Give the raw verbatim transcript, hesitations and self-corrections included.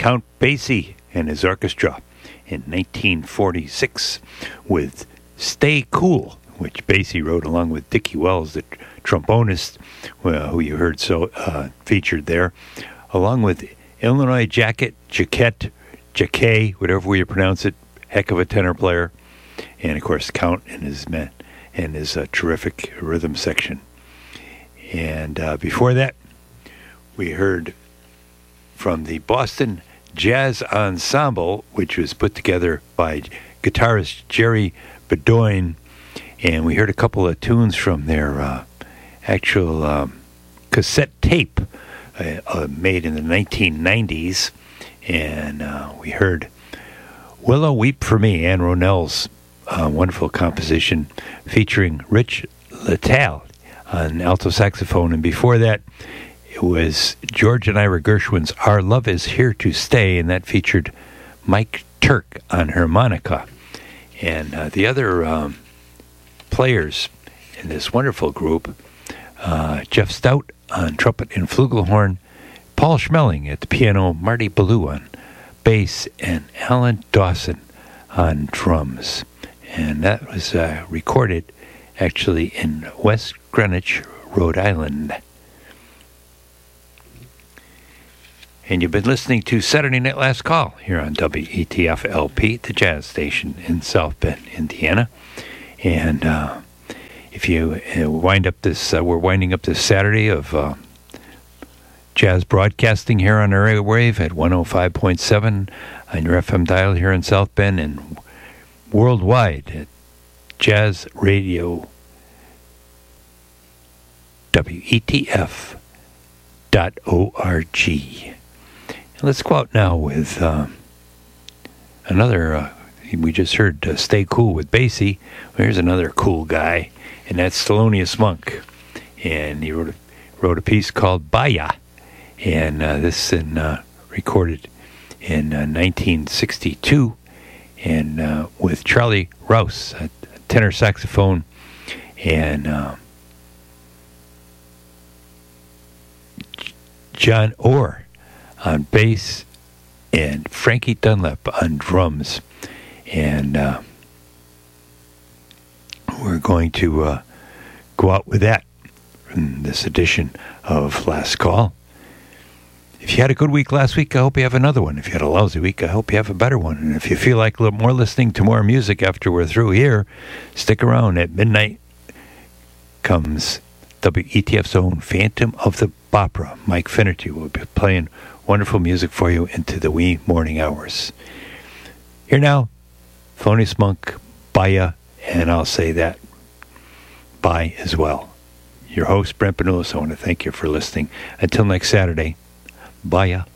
Count Basie and his orchestra in nineteen forty-six with Stay Cool, which Basie wrote along with Dickie Wells, the trombonist, well, who you heard so uh, featured there, along with Illinois Jacket, Jaquette, Jacquet, whatever way you pronounce it, heck of a tenor player, and of course Count and his men and his uh, terrific rhythm section. And uh, before that, we heard from the Boston Jazz Ensemble, which was put together by guitarist Jerry Bedoin, and we heard a couple of tunes from their uh, actual um, cassette tape uh, uh, made in the nineteen nineties, and uh, we heard Willow Weep for Me, Ann Ronell's uh, wonderful composition featuring Rich Littell on alto saxophone, and before that it was George and Ira Gershwin's Our Love Is Here to Stay, and that featured Mike Turk on harmonica. And uh, the other um, players in this wonderful group, uh, Jeff Stout on trumpet and flugelhorn, Paul Schmeling at the piano, Marty Ballou on bass, and Alan Dawson on drums. And that was uh, recorded actually in West Greenwich, Rhode Island. And you've been listening to Saturday Night Last Call here on W E T F L P, the jazz station in South Bend, Indiana. And uh, if you uh, wind up this, uh, we're winding up this Saturday of uh, jazz broadcasting here on our airwave at one oh five point seven on your F M dial here in South Bend, and worldwide at Jazz Radio W E T F dot org. Let's go out now with uh, another, uh, we just heard uh, Stay Cool with Basie. Well, here's another cool guy, and that's Thelonious Monk. And he wrote a, wrote a piece called Baya. And uh, this is in, uh, recorded in uh, nineteen sixty-two, and uh, with Charlie Rouse, a tenor saxophone, and uh, John Orr on bass, and Frankie Dunlap on drums. And uh, we're going to uh, go out with that in this edition of Last Call. If you had a good week last week, I hope you have another one. If you had a lousy week, I hope you have a better one. And if you feel like a little more listening to more music after we're through here, stick around. At midnight comes W E T F's own Phantom of the Opera. Mike Finnerty will be playing wonderful music for you into the wee morning hours. Here now, Thelonious Monk, Baya, and I'll say that bye as well. Your host, Brent Benulis, I want to thank you for listening. Until next Saturday, Baya.